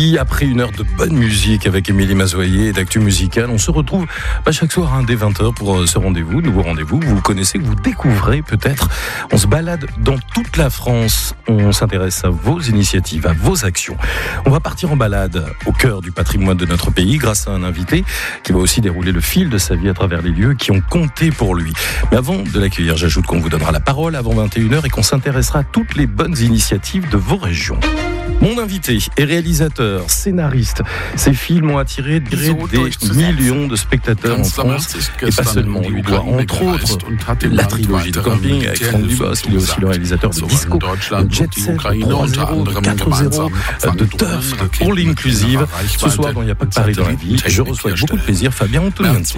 ici, après une heure de bonne musique avec Émilie Mazoyer et d'actu musicale. On se retrouve chaque soir dès 20h pour ce rendez-vous, nouveau rendez-vous. Vous connaissez, que vous découvrez peut-être. On se balade dans toute la France. On s'intéresse à vos initiatives, à vos actions. On va partir en balade au cœur du patrimoine de notre pays grâce à un invité qui va aussi dérouler le fil de sa vie à travers les lieux qui ont compté pour lui. Mais avant de l'accueillir, j'ajoute qu'on vous donnera la parole avant 21h et qu'on s'intéressera à toutes les bonnes initiatives de vos régions. Mon invité est réalisateur, scénariste. Ses films ont attiré des millions de spectateurs en France et pas seulement. On lui doit entre autres la trilogie de Camping avec Franck Dubosc. Il est aussi le réalisateur de Disco, de Jet Set, 3-0, de 4-0, de Turf, de All Inclusive. Ce soir, dans Il n'y a pas que Paris dans la vie, je reçois avec beaucoup de plaisir Fabien Antonianzi.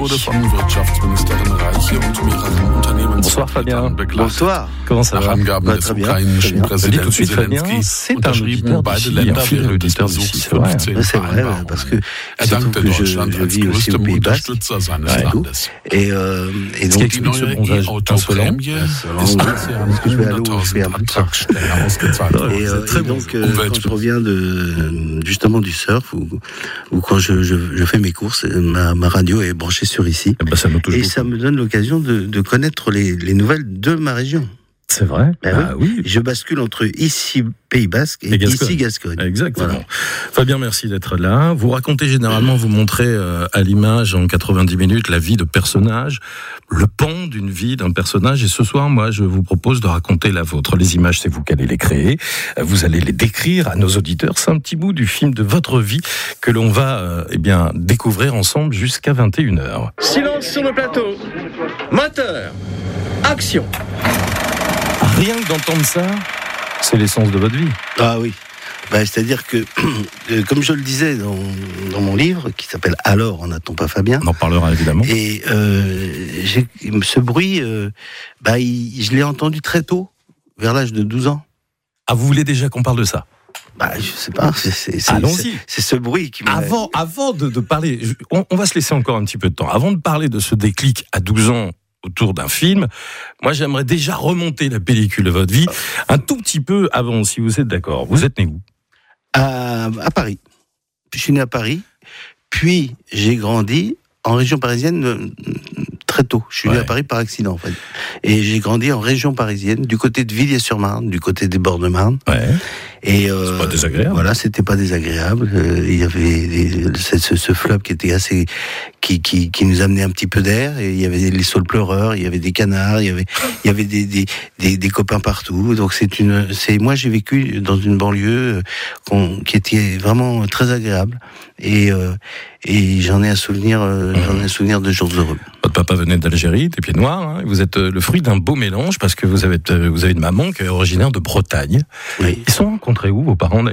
Bonsoir Fabien. Bonsoir. Comment ça va? Très bien. Je dis tout de suite Fabien, c'est un auditeur d'ici, un fidèle auditeur d'ici, c'est vrai. C'est vrai, parce que surtout que je vis aussi au Pays Basque. Et donc, ce qui explique ce bronzage insolent. Parce que je vais à l'eau, je fais un peu de surf. Et donc, quand je reviens justement du surf, ou quand je fais mes courses, ma radio est branchée sur ici. Et ça me donne l'occasion de connaître les nouvelles de ma région. C'est vrai. Oui. Je bascule entre ici Pays Basque et ici Gascogne. Exactement. Voilà. Fabien, merci d'être là. Vous racontez généralement, vous montrez à l'image en 90 minutes la vie de personnages, le pan d'une vie d'un personnage. Et ce soir, moi, je vous propose de raconter la vôtre. Les images, c'est vous qui allez les créer. Vous allez les décrire à nos auditeurs. C'est un petit bout du film de votre vie que l'on va découvrir ensemble jusqu'à 21h. Silence sur le plateau. Moteur. Action. Rien que d'entendre ça, c'est l'essence de votre vie. Ah oui. C'est-à-dire que, comme je le disais dans mon livre, qui s'appelle « Alors, n'a-t-on pas Fabien ?» On en parlera évidemment. Et ce bruit, je l'ai entendu très tôt, vers l'âge de 12 ans. Ah, vous voulez déjà qu'on parle de ça ? Je sais pas, allons-y. C'est ce bruit qui m'a... Avant de parler, on va se laisser encore un petit peu de temps. Avant de parler de ce déclic à 12 ans, autour d'un film, moi j'aimerais déjà remonter la pellicule de votre vie un tout petit peu avant, si vous êtes d'accord. Vous êtes né où ? À Paris. Je suis né à Paris, puis j'ai grandi en région parisienne très tôt. Je suis né à Paris par accident en fait. Et j'ai grandi en région parisienne, du côté de Villiers-sur-Marne, du côté des bords de Marne. Ouais. Et c'est pas désagréable. Voilà, c'était pas désagréable. Il y avait ce fleuve qui était assez, qui nous amenait un petit peu d'air. Et il y avait les saules pleureurs, il y avait des canards, il y avait des copains partout. Donc moi j'ai vécu dans une banlieue qui était vraiment très agréable. Et j'en ai un souvenir de jours heureux. Votre papa venait d'Algérie, des pieds noirs. Hein. Vous êtes le fruit d'un beau mélange parce que vous avez une maman qui est originaire de Bretagne. Oui. Ils sont rencontrés où, vos parents?